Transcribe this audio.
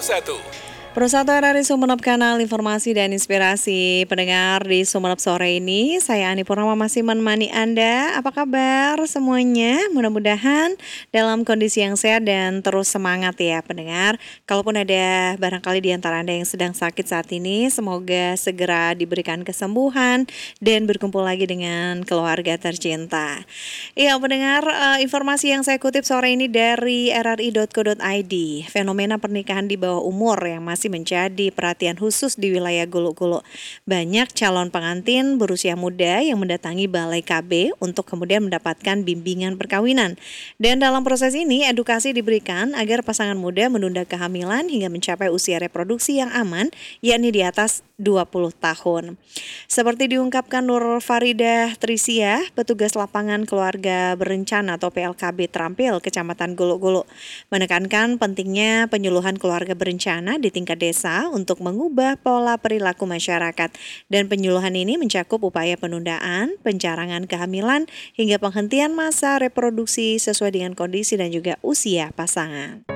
Persatu RRI Sumeneb, kanal informasi dan inspirasi. Pendengar di Sumeneb sore ini, saya Ani Purnama masih menemani Anda. Apa kabar semuanya? Mudah-mudahan dalam kondisi yang sehat dan terus semangat ya pendengar. Kalaupun ada barangkali di antara Anda yang sedang sakit saat ini, semoga segera diberikan kesembuhan dan berkumpul lagi dengan keluarga tercinta. Iya pendengar, informasi yang saya kutip sore ini dari rri.co.id. Fenomena pernikahan di bawah umur yang masih menjadi perhatian khusus di wilayah Guluk-Guluk. Banyak calon pengantin berusia muda yang mendatangi Balai KB untuk kemudian mendapatkan bimbingan perkawinan. Dan dalam proses ini, edukasi diberikan agar pasangan muda menunda kehamilan hingga mencapai usia reproduksi yang aman, yakni di atas 20 tahun. Seperti diungkapkan Nur Faridah Trisia, petugas lapangan keluarga berencana atau PLKB Trampil, Kecamatan Guluk-Guluk, menekankan pentingnya penyuluhan keluarga berencana di tingkat desa untuk mengubah pola perilaku masyarakat. Dan penyuluhan ini mencakup upaya penundaan, pencarangan kehamilan, hingga penghentian masa reproduksi sesuai dengan kondisi dan juga usia pasangan.